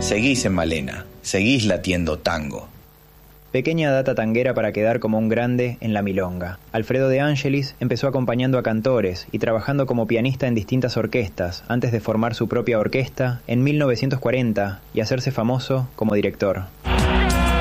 seguís en Malena, seguís latiendo tango. Pequeña data tanguera para quedar como un grande en la milonga. Alfredo de Angelis empezó acompañando a cantores y trabajando como pianista en distintas orquestas antes de formar su propia orquesta en 1940 y hacerse famoso como director.